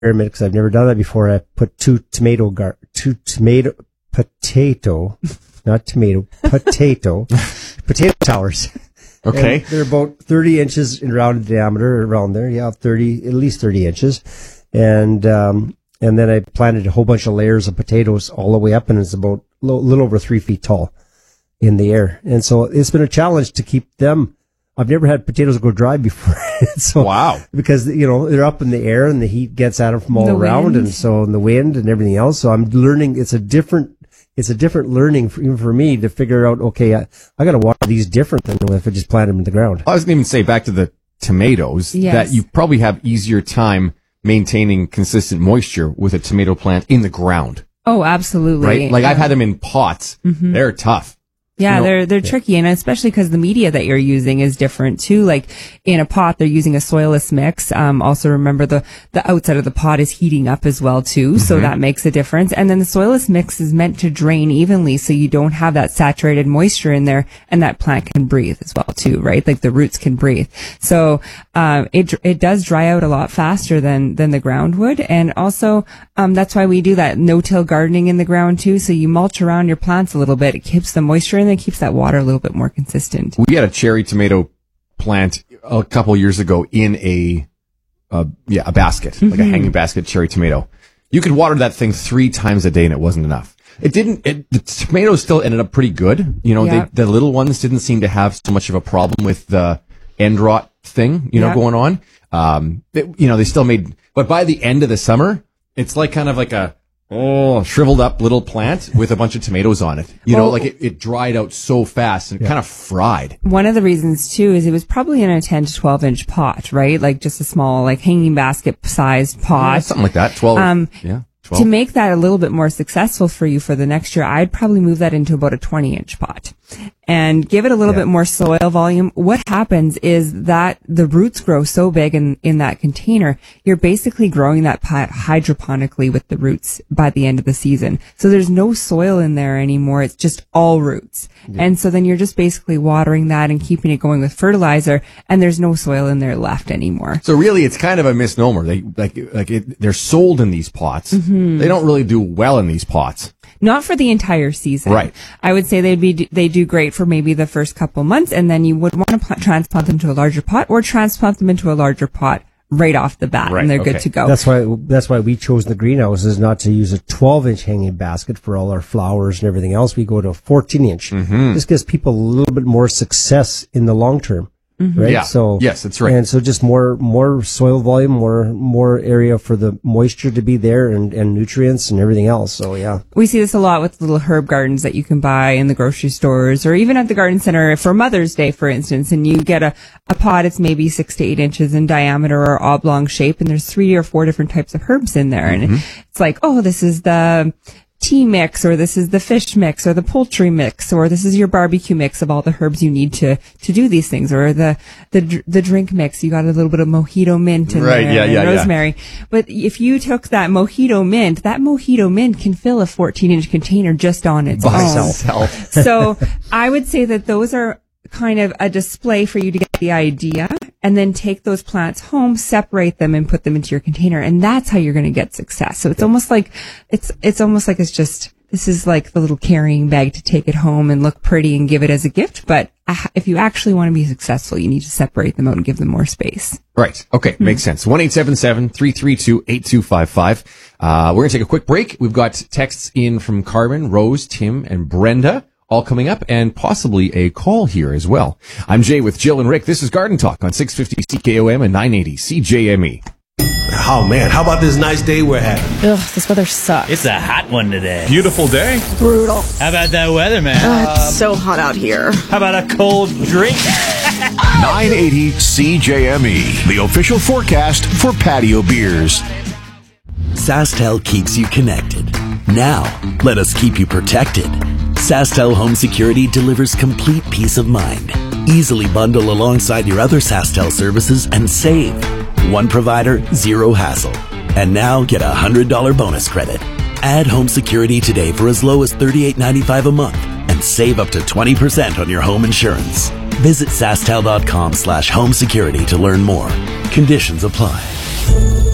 experiment because I've never done that before. I put potato, potato towers. Okay. And they're about 30 inches in rounded diameter around there. Yeah, at least 30 inches. And then I planted a whole bunch of layers of potatoes all the way up, and it's about a little over 3 feet tall in the air. And so it's been a challenge to keep them. I've never had potatoes go dry before. So, wow. Because, they're up in the air and the heat gets at them from all around, and the wind and everything else. So I'm learning, it's a different learning even for me to figure out, okay, I got to water these different than if I just plant them in the ground. I was going to even say back to the tomatoes that you probably have easier time maintaining consistent moisture with a tomato plant in the ground. Oh, absolutely. Right? Like I've had them in pots. Mm-hmm. They're tough. Yeah, they're tricky, and especially because the media that you're using is different too. Like in a pot, they're using a soilless mix. Also remember the outside of the pot is heating up as well too, so that makes a difference. And then the soilless mix is meant to drain evenly, so you don't have that saturated moisture in there, and that plant can breathe as well too, right? Like the roots can breathe. So it does dry out a lot faster than the ground would, and also that's why we do that no-till gardening in the ground too. So you mulch around your plants a little bit. It keeps the moisture in. It keeps that water a little bit more consistent. We had a cherry tomato plant a couple years ago in a basket, like a hanging basket cherry tomato. You could water that thing 3 times a day and it wasn't enough. The tomatoes still ended up pretty good. The little ones didn't seem to have so much of a problem with the end rot thing, going on. They still made, but by the end of the summer, it's like kind of like a, shriveled up little plant with a bunch of tomatoes on it. It dried out so fast and kind of fried. One of the reasons too is it was probably in a 10 to 12 inch pot, right? Like just a small, like hanging basket sized pot. Yeah, something like that. 12. 12. To make that a little bit more successful for you for the next year, I'd probably move that into about a 20 inch pot and give it a little bit more soil volume. What happens is that the roots grow so big in that container, you're basically growing that pot hydroponically with the roots by the end of the season. So there's no soil in there anymore. It's just all roots. Yeah. And so then you're just basically watering that and keeping it going with fertilizer, and there's no soil in there left anymore. So really it's kind of a misnomer. They're sold in these pots. Mm-hmm. They don't really do well in these pots. Not for the entire season. Right. I would say they do great for maybe the first couple months, and then you would want to transplant them to a larger pot or transplant them into a larger pot right off the bat, and they're good to go. That's why we chose the greenhouses not to use a 12-inch hanging basket for all our flowers and everything else. We go to a 14-inch. Mm-hmm. This gives people a little bit more success in the long term. Mm-hmm. Right? Yeah. So, yes, that's right. And so just more soil volume, more area for the moisture to be there and nutrients and everything else. So, yeah. We see this a lot with little herb gardens that you can buy in the grocery stores or even at the garden center for Mother's Day, for instance. And you get a pot, it's maybe 6 to 8 inches in diameter or oblong shape. And there's 3 or 4 different types of herbs in there. And it's like, this is the tea mix, or this is the fish mix, or the poultry mix, or this is your barbecue mix of all the herbs you need to do these things, or the drink mix. You got a little bit of mojito mint in there, and rosemary. Yeah. But if you took that mojito mint can fill a 14-inch container just on its own. So I would say that those are kind of a display for you to get the idea, and then take those plants home, separate them, and put them into your container, and that's how you're going to get success. So it's almost like this is like the little carrying bag to take it home and look pretty and give it as a gift. But if you actually want to be successful, you need to separate them out and give them more space. Right. Okay. Makes sense. 1-877-332-8255. We're going to take a quick break. We've got texts in from Carmen, Rose, Tim, and Brenda, all coming up, and possibly a call here as well. I'm Jay with Jill and Rick. This is Garden Talk on 650 CKOM and 980 CJME. Oh, man, how about this nice day we're having? Ugh, this weather sucks. It's a hot one today. Beautiful day. Brutal. How about that weather, man? It's so hot out here. How about a cold drink? 980 CJME, the official forecast for patio beers. SaskTel keeps you connected. Now, let us keep you protected. SaskTel Home Security delivers complete peace of mind. Easily bundle alongside your other SaskTel services and save. One provider, zero hassle. And now get a $100 bonus credit. Add home security today for as low as $38.95 a month and save up to 20% on your home insurance. Visit SaskTel.com/home security to learn more. Conditions apply.